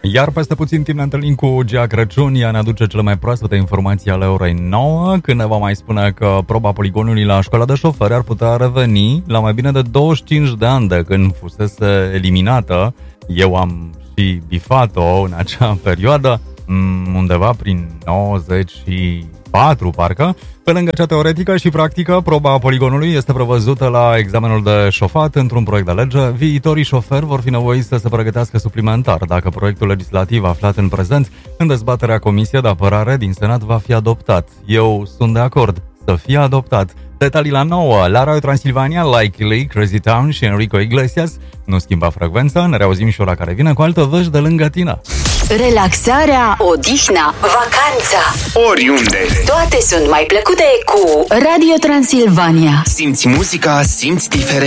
Iar peste puțin timp ne întâlnim cu Gia Crăciun. Ea ne aduce cele mai proaspete informații ale orei 9, când ne va mai spune că proba poligonului la școala de șoferi ar putea reveni la mai bine de 25 de ani de când fusese eliminată. Eu am și bifat-o în acea perioadă, undeva prin 94, parcă. Pe lângă cea teoretică și practică, proba poligonului este prevăzută la examenul de șofat într-un proiect de lege. Viitorii șoferi vor fi nevoiți să se pregătească suplimentar dacă proiectul legislativ aflat în prezent în dezbaterea Comisiei de Apărare din Senat va fi adoptat. Eu sunt de acord să fie adoptat. Detalii la 9, la Radio Transilvania, Likely, Crazy Town și Enrico Iglesias. Nu schimba frecvența, ne reauzim și ora care vine cu altă vești de lângă tine. Relaxarea, odihna, vacanța, oriunde. toate sunt mai plăcute cu Radio Transilvania. Simți muzica, simți diferența.